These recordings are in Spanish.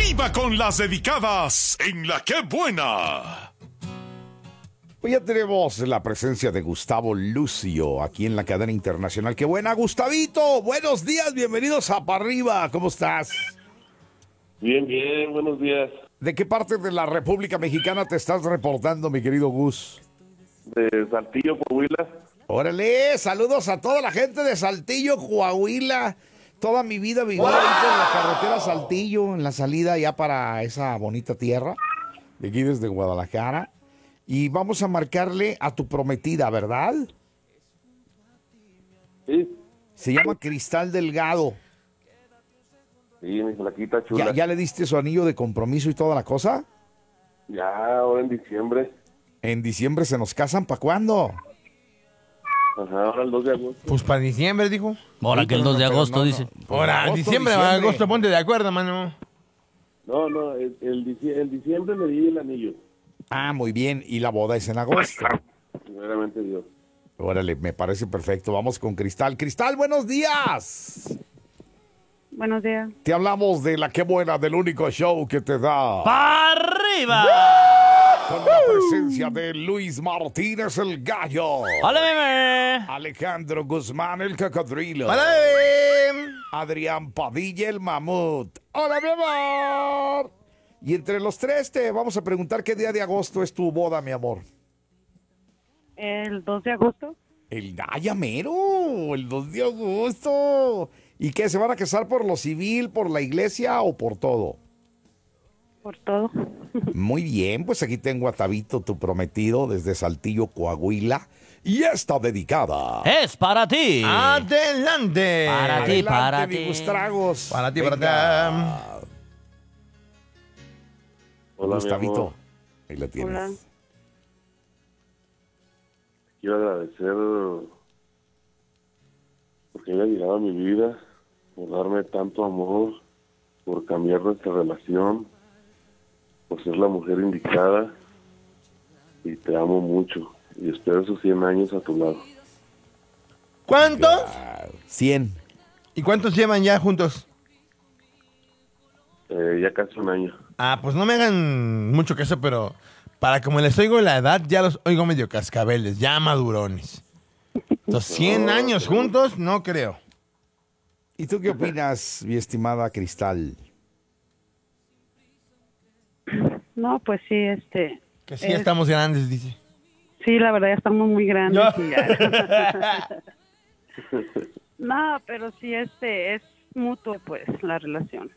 ¡Arriba con las dedicadas en La Qué Buena! Hoy ya tenemos la presencia de Gustavo Lucio aquí en la cadena internacional. ¡Qué buena, Gustavito! Buenos días, bienvenidos a Pa' Arriba. ¿Cómo estás? Bien, buenos días. ¿De qué parte de la República Mexicana te estás reportando, mi querido Gus? De Saltillo, Coahuila. Órale, saludos a toda la gente de Saltillo, Coahuila. Toda mi vida viví ahí por la carretera Saltillo, en la salida ya para esa bonita tierra, de aquí desde Guadalajara. Y vamos a marcarle a tu prometida, ¿verdad? Sí. Se llama Cristal Delgado. Sí, mi flaquita chula. ¿Ya le diste su anillo de compromiso y toda la cosa? Ya, ahora en diciembre. En diciembre se nos casan, ¿para cuándo? Ajá, ahora el 2 de agosto. Pues para diciembre, dijo. Ahora Sí, que el pero 2 de no, pero agosto, no, dice. no. Pues Ahora, diciembre, agosto, ponte de acuerdo, mano. No, el diciembre le di el anillo. Ah, muy bien. Y la boda es en agosto. Primeramente Dios. Órale, me parece perfecto. Vamos con Cristal. Cristal, buenos días. Buenos días. Te hablamos de La Qué Buena, del único show que te da. ¡Pa' arriba! Con la presencia de Luis Martínez el Gallo. ¡Hola, bebé! Alejandro Guzmán el Cocodrilo. ¡Hola! Adrián Padilla el Mamut. ¡Hola, mi amor! Y entre los tres te vamos a preguntar qué día de agosto es tu boda, mi amor. El 2 de agosto. Ya mero, el 2 de agosto. ¿Y qué, se van a casar por lo civil, por la iglesia o por todo? Por todo. Muy bien, pues aquí tengo a Tabito, tu prometido, desde Saltillo, Coahuila. Y está dedicada. ¡Es para ti! ¡Adelante! Para ti, Adelante, para mi ti. Gustragos. Para ti, Venga. para Hola, Gustavito, mi amor. ahí lo tienes. Hola. Quiero agradecer porque haya llegado a mi vida, por darme tanto amor, por cambiar nuestra relación, por ser la mujer indicada. Y te amo mucho. Y espero esos 100 años a tu lado. ¿Cuántos? 100. ¿Y cuántos llevan ya juntos? Ya casi un año. Ah, pues no me hagan mucho caso, pero para como les oigo la edad, ya los oigo medio cascabeles, ya madurones. Los 100 años juntos, no creo. ¿Y tú qué opinas, mi estimada Cristal? No, pues sí, Que sí, estamos grandes, dice. sí, la verdad ya estamos muy grandes. No. Y ya. No, pero sí, es mutuo, pues, la relación.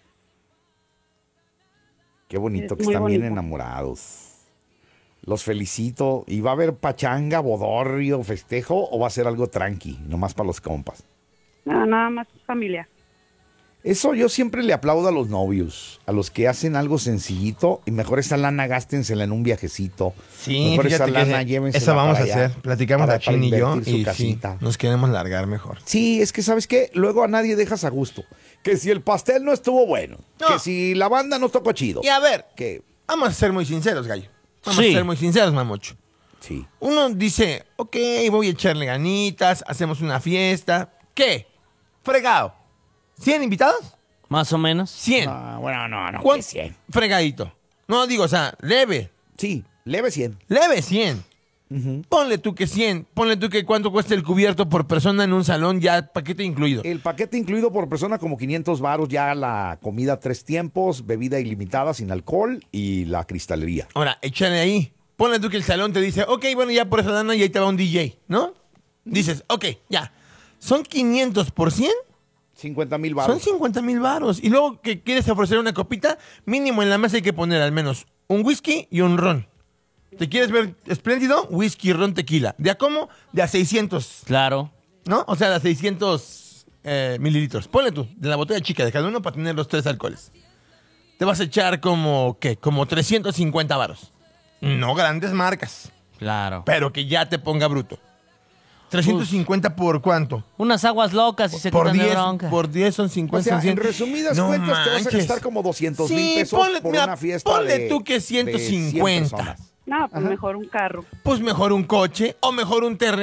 Qué bonito Es que muy están bien bonito. enamorados. Los felicito. ¿Y va a haber pachanga, bodorrio, festejo o va a ser algo tranqui, nomás para los compas? No, nada más familia. Eso yo siempre le aplaudo a los novios, a los que hacen algo sencillito y mejor esa lana gástensela en un viajecito. Sí, mejor esa fíjate lana que llévensela eso vamos a para allá, hacer. Platicamos para a Chin y yo invertir su y sí, casita. nos queremos largar mejor. Sí, es que ¿sabes qué? Luego a nadie dejas a gusto. Que si el pastel no estuvo bueno, No. que si la banda no tocó chido, Y a ver, que vamos a ser muy sinceros, gallo. Vamos Sí. a ser muy sinceros, mamocho. sí. Uno dice, ok, voy a echarle ganitas, hacemos una fiesta. ¿Qué? Fregado. ¿100 invitados? Más o menos. 100. Bueno, no, ¿Cuán- que 100. Fregadito. No, digo, o sea, leve. Sí, leve 100. Leve 100. Ponle tú que 100. Ponle tú que cuánto cuesta el cubierto por persona en un salón, ya paquete incluido. El paquete incluido por persona como 500 varos, ya la comida 3 tiempos, bebida ilimitada sin alcohol y la cristalería. Ahora, échale ahí. Ponle tú que el salón te dice, ok, bueno, ya por esa lana y ahí te va un DJ, ¿no? Dices, ok, ya. Son 500 por 100. 50,000 Son varos. 50,000 varos. Y luego que quieres ofrecer una copita, mínimo en la mesa hay que poner al menos un whisky y un ron. ¿Te quieres ver espléndido? Whisky, ron, tequila. ¿De a cómo? De a 600, Claro. ¿no? O sea, de a 600 mililitros. Ponle tú, de la botella chica de cada uno para tener los 3 alcoholes. Te vas a echar como, ¿qué? Como 350 varos. No grandes marcas, Claro. pero que ya te ponga bruto. 350 por cuánto? Unas aguas locas y se Por quitan de 10, bronca. por 10 son 50. O sea, son 100. en resumidas No cuentas te vas a manches. gastar como 200,000 Sí, pesos ponle- por mira, una fiesta ponle de, tú que de 100 150. personas. No, pues mejor un carro. Pues mejor un coche o mejor un terreno.